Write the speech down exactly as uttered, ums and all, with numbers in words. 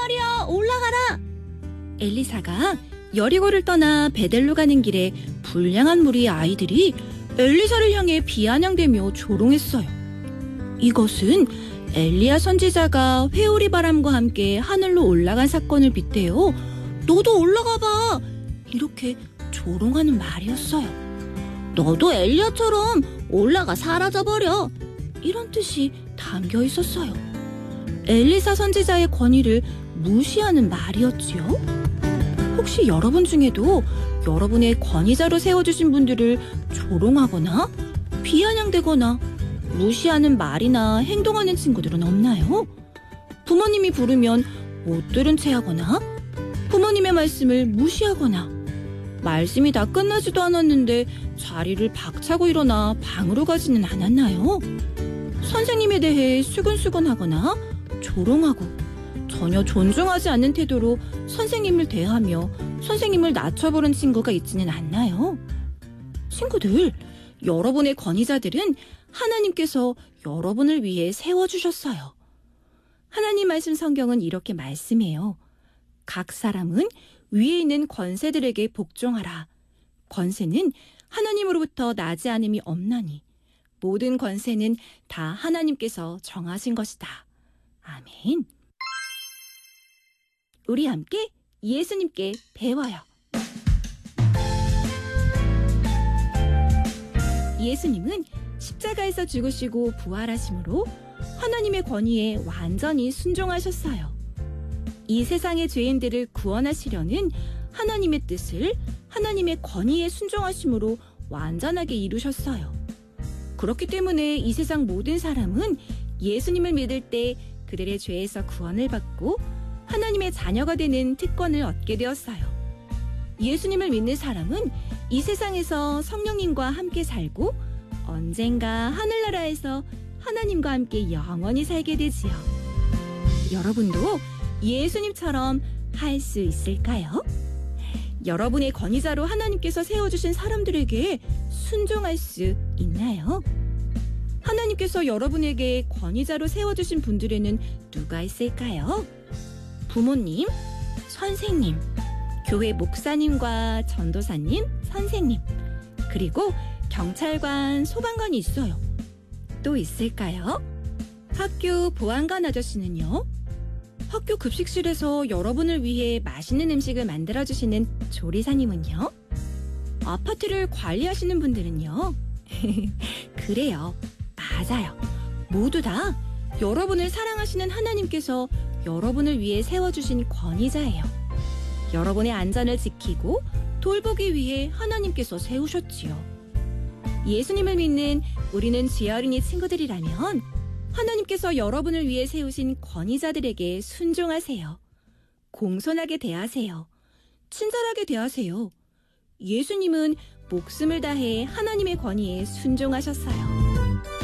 말이야, 올라가라. 엘리사가 여리고를 떠나 베델로 가는 길에 불량한 무리의 아이들이 엘리사를 향해 비아냥대며 조롱했어요. 이것은 엘리야 선지자가 회오리 바람과 함께 하늘로 올라간 사건을 빗대어 너도 올라가봐 이렇게 조롱하는 말이었어요. 너도 엘리야처럼 올라가 사라져버려 이런 뜻이 담겨 있었어요. 엘리사 선지자의 권위를 무시하는 말이었지요. 혹시 여러분 중에도 여러분의 권위자로 세워주신 분들을 조롱하거나 비아냥대거나 무시하는 말이나 행동하는 친구들은 없나요? 부모님이 부르면 못 들은 채 하거나 부모님의 말씀을 무시하거나 말씀이 다 끝나지도 않았는데 자리를 박차고 일어나 방으로 가지는 않았나요? 선생님에 대해 수근수근하거나 조롱하고 전혀 존중하지 않는 태도로 선생님을 대하며 선생님을 낮춰보는 친구가 있지는 않나요? 친구들, 여러분의 권위자들은 하나님께서 여러분을 위해 세워주셨어요. 하나님 말씀 성경은 이렇게 말씀해요. 각 사람은 위에 있는 권세들에게 복종하라. 권세는 하나님으로부터 나지 않음이 없나니 모든 권세는 다 하나님께서 정하신 것이다. 아멘. 우리 함께 예수님께 배워요. 예수님은 십자가에서 죽으시고 부활하심으로 하나님의 권위에 완전히 순종하셨어요. 이 세상의 죄인들을 구원하시려는 하나님의 뜻을 하나님의 권위에 순종하심으로 완전하게 이루셨어요. 그렇기 때문에 이 세상 모든 사람은 예수님을 믿을 때 그들의 죄에서 구원을 받고 하나님의 자녀가 되는 특권을 얻게 되었어요. 예수님을 믿는 사람은 이 세상에서 성령님과 함께 살고 언젠가 하늘나라에서 하나님과 함께 영원히 살게 되지요. 여러분도 예수님처럼 할 수 있을까요? 여러분의 권위자로 하나님께서 세워주신 사람들에게 순종할 수 있나요? 하나님께서 여러분에게 권위자로 세워주신 분들에는 누가 있을까요? 부모님, 선생님, 교회 목사님과 전도사님, 선생님, 그리고 경찰관, 소방관이 있어요. 또 있을까요? 학교 보안관 아저씨는요? 학교 급식실에서 여러분을 위해 맛있는 음식을 만들어주시는 조리사님은요? 아파트를 관리하시는 분들은요? 그래요. 맞아요. 모두 다 여러분을 사랑하시는 하나님께서 여러분을 위해 세워주신 권위자예요. 여러분의 안전을 지키고 돌보기 위해 하나님께서 세우셨지요. 예수님을 믿는 우리는 죄어린이 친구들이라면 하나님께서 여러분을 위해 세우신 권위자들에게 순종하세요. 공손하게 대하세요. 친절하게 대하세요. 예수님은 목숨을 다해 하나님의 권위에 순종하셨어요.